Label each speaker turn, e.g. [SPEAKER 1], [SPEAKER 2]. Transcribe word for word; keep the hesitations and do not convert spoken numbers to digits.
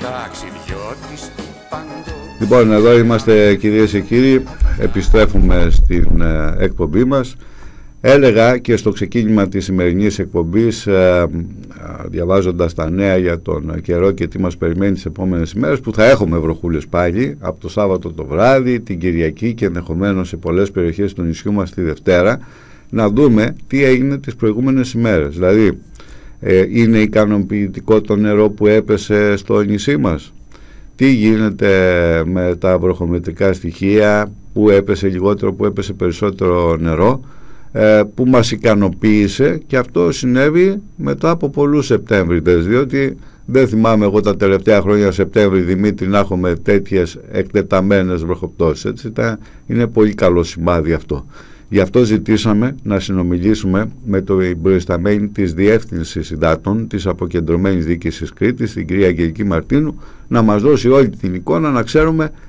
[SPEAKER 1] ταξιδιώτης του παντό.
[SPEAKER 2] Λοιπόν, εδώ είμαστε κυρίες και κύριοι, επιστρέφουμε στην ε, εκπομπή μας. Έλεγα και στο ξεκίνημα της σημερινής εκπομπής, ε, διαβάζοντας τα νέα για τον καιρό και τι μας περιμένει τις επόμενες ημέρες, που θα έχουμε βροχούλες πάλι από το Σάββατο το βράδυ, την Κυριακή και ενδεχομένως σε πολλές περιοχές του νησιού μας τη Δευτέρα, να δούμε τι έγινε τις προηγούμενες ημέρες. Δηλαδή, ε, είναι ικανοποιητικό το νερό που έπεσε στο νησί μας? Τι γίνεται με τα βροχομετρικά στοιχεία, που έπεσε λιγότερο, που έπεσε περισσότερο νερό, ε, που μας ικανοποίησε? Και αυτό συνέβη μετά από πολλούς Σεπτέμβριδες, διότι δεν θυμάμαι εγώ τα τελευταία χρόνια Σεπτέμβρη, Δημήτρη, να έχουμε τέτοιες εκτεταμένες βροχοπτώσεις. Έτσι, είναι πολύ καλό σημάδι αυτό. Γι' αυτό ζητήσαμε να συνομιλήσουμε με τον προϊσταμένη της Διεύθυνσης Υδάτων της Αποκεντρωμένης Διοίκησης Κρήτης, την κυρία Αγγελική Μαρτίνου, να μας δώσει όλη την εικόνα, να ξέρουμε